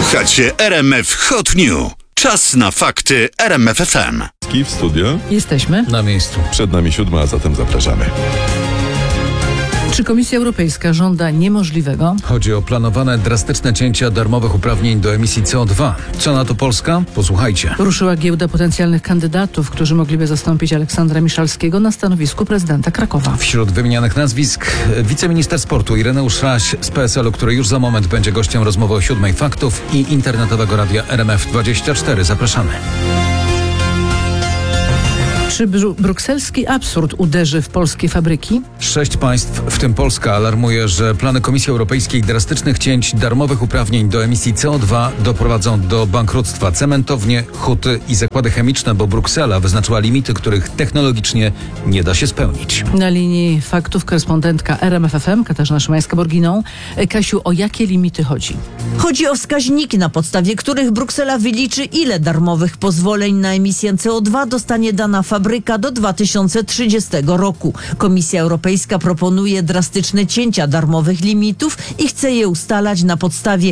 Słuchacie RMF Hot News. Czas na fakty RMF FM. W studio. Jesteśmy na miejscu. Przed nami 7, a zatem zapraszamy. Czy Komisja Europejska żąda niemożliwego? Chodzi o planowane drastyczne cięcia darmowych uprawnień do emisji CO2. Co na to Polska? Posłuchajcie. Ruszyła giełda potencjalnych kandydatów, którzy mogliby zastąpić Aleksandra Miszalskiego na stanowisku prezydenta Krakowa. Wśród wymienianych nazwisk wiceminister sportu Ireneusz Raś z PSL-u, który już za moment będzie gościem rozmowy o 7 faktów i internetowego radia RMF24. Zapraszamy. Czy brukselski absurd uderzy w polskie fabryki? 6 państw, w tym Polska, alarmuje, że plany Komisji Europejskiej drastycznych cięć darmowych uprawnień do emisji CO2 doprowadzą do bankructwa cementownie, huty i zakłady chemiczne, bo Bruksela wyznaczyła limity, których technologicznie nie da się spełnić. Na linii faktów korespondentka RMF FM Katarzyna Szymańska-Borginą. Kasiu, o jakie limity chodzi? Chodzi o wskaźniki, na podstawie których Bruksela wyliczy, ile darmowych pozwoleń na emisję CO2 dostanie dana fabryka do 2030 roku. Komisja Europejska proponuje drastyczne cięcia darmowych limitów i chce je ustalać na podstawie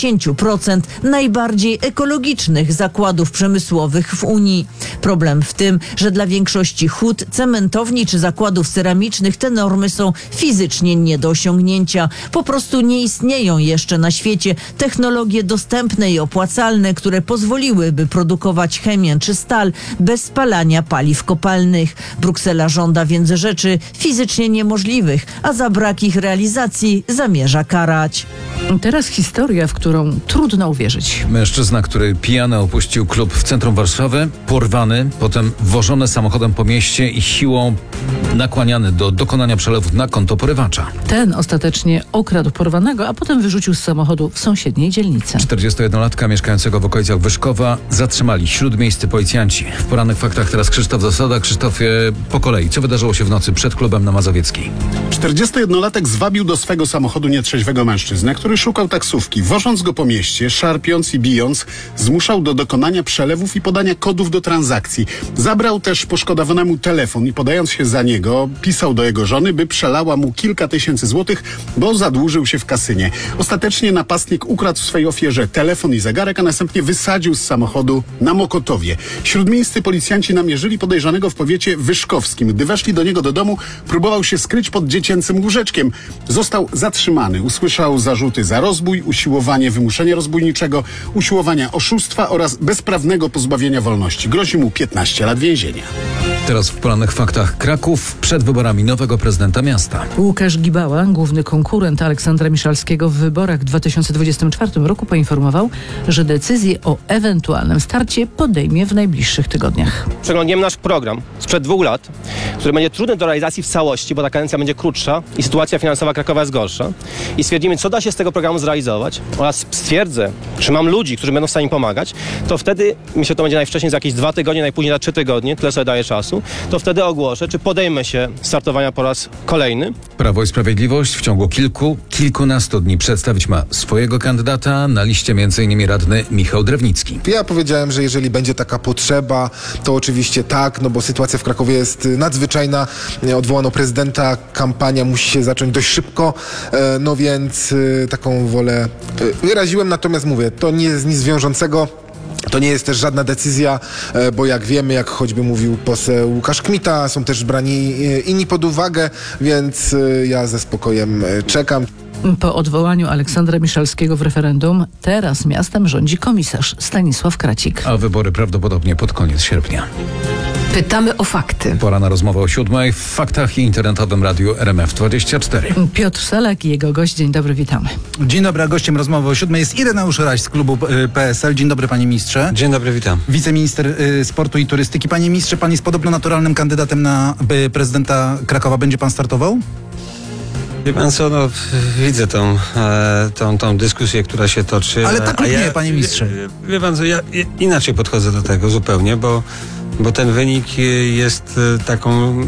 10% najbardziej ekologicznych zakładów przemysłowych w Unii. Problem w tym, że dla większości hut, cementowni czy zakładów ceramicznych te normy są fizycznie nie do osiągnięcia. Po prostu nie istnieją jeszcze na świecie technologie dostępne i opłacalne, które pozwoliłyby produkować chemię czy stal bez spalania paliw kopalnych. Bruksela żąda więc rzeczy fizycznie niemożliwych, a za brak ich realizacji zamierza karać. Teraz historia, w którą trudno uwierzyć. Mężczyzna, który pijany opuścił klub w centrum Warszawy, porwany, potem wożony samochodem po mieście i siłą nakłaniany do dokonania przelewów na konto porywacza. Ten ostatecznie okradł porwanego, a potem wyrzucił z samochodu w sąsiedniej dzielnicy. 41-latka mieszkającego w okolicach Wyszkowa zatrzymali śródmiejscy policjanci. W porannych faktach teraz Krzysztof Zasada. Krzysztofie, po kolei, co wydarzyło się w nocy przed klubem na Mazowieckiej? 41-latek zwabił do swego samochodu nietrzeźwego mężczyznę, który szukał taksówki. Wożąc go po mieście, szarpiąc i bijąc, zmuszał do dokonania przelewów i podania kodów do transakcji. Zabrał też poszkodowanemu telefon i podając się za niego, pisał do jego żony, by przelała mu kilka tysięcy złotych, bo zadłużył się w kasynie. Ostatecznie napastnik ukradł swej ofierze telefon i zegarek, a następnie wysadził z samochodu na Mokotowie. Śródmiejscy policjanci namierzyli podejrzanego w powiecie wyszkowskim. Gdy weszli do niego do domu, próbował się skryć pod dziecięcym łóżeczkiem. Został zatrzymany. Usłyszał zarzuty za rozbój, usiłowanie wymuszenia rozbójniczego, usiłowania oszustwa oraz bezprawnego pozbawienia wolności. Grozi mu 15 lat więzienia. Teraz w porannych faktach Kraków przed wyborami nowego prezydenta miasta. Łukasz Gibała, główny konkurent Aleksandra Miszalskiego w wyborach w 2024 roku, poinformował, że decyzję o ewentualnym starcie podejmie w najbliższych tygodniach. Przeglądniemy nasz program sprzed 2 lat, który będzie trudny do realizacji w całości, bo ta kadencja będzie krótsza i sytuacja finansowa Krakowa jest gorsza. I stwierdzimy, co da się z tego programu zrealizować oraz stwierdzę, czy mam ludzi, którzy będą w stanie pomagać, to wtedy, myślę, że to będzie najwcześniej za jakieś 2 tygodnie, najpóźniej za 3 tygodnie, tyle sobie daję czasu, to wtedy ogłoszę, czy podejmę się startowania po raz kolejny. Prawo i Sprawiedliwość w ciągu kilkunastu dni przedstawić ma swojego kandydata, na liście m.in. radny Michał Drewnicki. Ja powiedziałem, że jeżeli będzie taka potrzeba, to oczywiście tak, no bo sytuacja w Krakowie jest nadzwyczajna. Odwołano prezydenta, kampania musi się zacząć dość szybko, no więc taką wolę wyraziłem, natomiast mówię, to nie jest nic wiążącego. To nie jest też żadna decyzja, bo jak wiemy, jak choćby mówił poseł Łukasz Kmita, są też brani inni pod uwagę, więc ja ze spokojem czekam. Po odwołaniu Aleksandra Miszalskiego w referendum teraz miastem rządzi komisarz Stanisław Kracik. A wybory prawdopodobnie pod koniec sierpnia. Pytamy o fakty. Pora na rozmowę o 7 w faktach i internetowym radiu RMF24. Piotr Selak i jego gość. Dzień dobry, witamy. Dzień dobry, a gościem rozmowy o 7 jest Ireneusz Raś z klubu PSL. Dzień dobry, panie ministrze. Dzień dobry, witam. Wiceminister sportu i turystyki. Panie ministrze, pan jest podobno naturalnym kandydatem na prezydenta Krakowa. Będzie pan startował? Wie pan co, no, widzę tą dyskusję, która się toczy. Ale tak lub nie, panie ministrze. Wie pan co, ja inaczej podchodzę do tego zupełnie, bo ten wynik jest taką,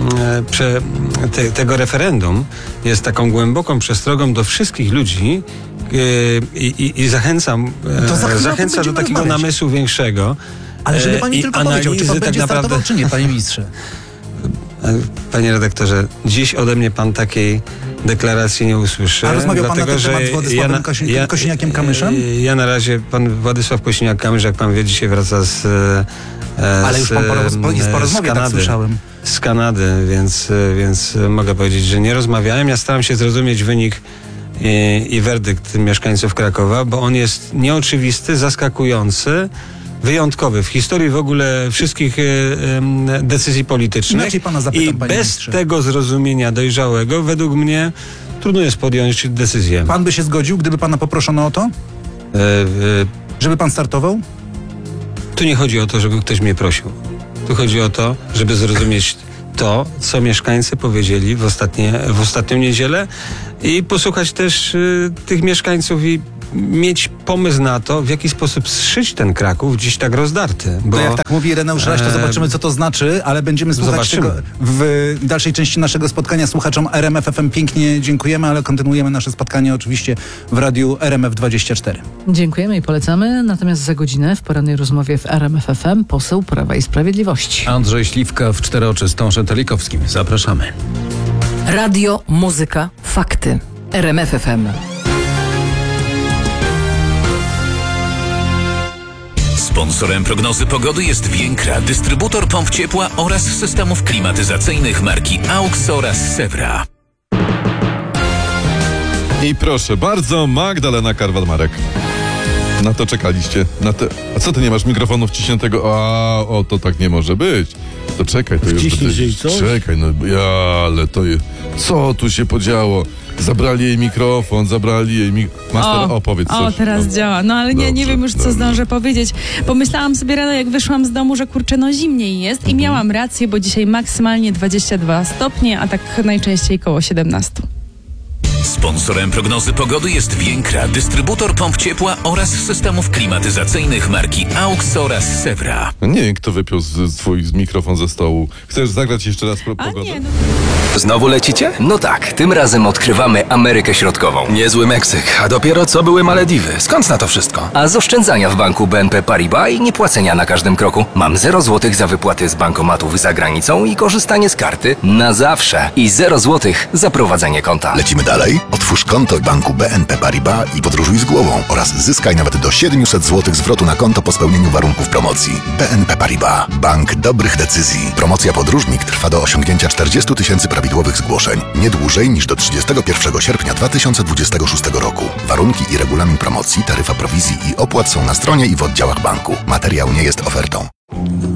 tego referendum jest taką głęboką przestrogą do wszystkich ludzi i zachęca do takiego namysłu większego. Ale żeby pan mi tylko powiedział, czy pan będzie startował, czy nie, panie ministrze? Panie redaktorze, dziś ode mnie pan takiej deklaracji nie usłyszę. A rozmawiał pan na ten dlatego, temat z Władysławem Kosiniakiem-Kamyszem? Ja na razie, pan Władysław Kosiniak-Kamysz, jak pan wie, dzisiaj wraca z Ale już pan jest po rozmowie, tak słyszałem. Z Kanady, więc mogę powiedzieć, że nie rozmawiałem. Ja staram się zrozumieć wynik i werdykt mieszkańców Krakowa, bo on jest nieoczywisty, zaskakujący, wyjątkowy w historii w ogóle wszystkich decyzji politycznych. Inaczej pana zapytam, I panie bez ministrze. tego zrozumienia dojrzałego, według mnie, trudno jest podjąć decyzję. Pan by się zgodził, gdyby pana poproszono o to? Żeby pan startował? Tu nie chodzi o to, żeby ktoś mnie prosił. Tu chodzi o to, żeby zrozumieć to, co mieszkańcy powiedzieli w ostatnią niedzielę i posłuchać też tych mieszkańców i mieć pomysł na to, w jaki sposób zszyć ten Kraków dziś tak rozdarty. Bo, To jak tak mówi Ireneusz Raś, to zobaczymy, co to znaczy, ale będziemy słuchać tego w dalszej części naszego spotkania. Słuchaczom RMF FM pięknie dziękujemy, ale kontynuujemy nasze spotkanie oczywiście w radiu RMF24. Dziękujemy i polecamy. Natomiast za godzinę w porannej rozmowie w RMF FM poseł Prawa i Sprawiedliwości. Andrzej Śliwka w Cztery oczy z Tomaszem Telikowskim. Zapraszamy. Radio, muzyka, fakty. RMF FM. Sponsorem prognozy pogody jest Więkra, dystrybutor pomp ciepła oraz systemów klimatyzacyjnych marki AUX oraz Sewra. I proszę bardzo, Magdalena Karwat-Marek. Na to czekaliście. A co, ty nie masz mikrofonu wciśniętego? O, to tak nie może być. To czekaj, to już... Czekaj, ale to jest... Co tu się podziało? Zabrali jej mikrofon, Master, opowiedz coś. O, teraz działa. No ale nie wiem już, co zdążę powiedzieć. Pomyślałam sobie rano, jak wyszłam z domu, że kurczę, no zimniej jest i miałam rację, bo dzisiaj maksymalnie 22 stopnie, a tak najczęściej koło 17. Sponsorem prognozy pogody jest Więkra, dystrybutor pomp ciepła oraz systemów klimatyzacyjnych marki AUX oraz Sewra. Nie wiem, kto wypiął twój mikrofon ze stołu. Chcesz zagrać jeszcze raz pogodę? Znowu lecicie? No tak, tym razem odkrywamy Amerykę Środkową. Niezły Meksyk, a dopiero co były Malediwy. Skąd na to wszystko? A z oszczędzania w banku BNP Paribas i niepłacenia na każdym kroku. Mam 0 złotych za wypłaty z bankomatów za granicą i korzystanie z karty na zawsze. I 0 złotych za prowadzenie konta. Lecimy dalej? Otwórz konto w banku BNP Paribas i podróżuj z głową oraz zyskaj nawet do 700 zł zwrotu na konto po spełnieniu warunków promocji. BNP Paribas. Bank dobrych decyzji. Promocja podróżnik trwa do osiągnięcia 40 000 prawidłowych zgłoszeń. Nie dłużej niż do 31 sierpnia 2026 roku. Warunki i regulamin promocji, taryfa prowizji i opłat są na stronie i w oddziałach banku. Materiał nie jest ofertą.